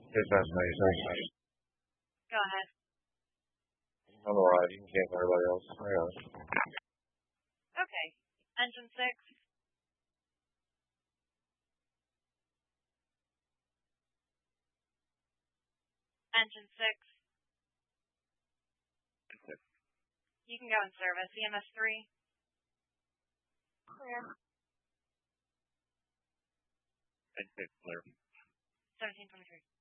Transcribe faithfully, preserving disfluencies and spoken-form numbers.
Dispatch ninety-six. Go ahead. I'm alright. You can cancel everybody else. I got it. Okay. Engine six. Engine six. You can go in service. E M S three. Clear. Engine six, clear. seventeen twenty-three.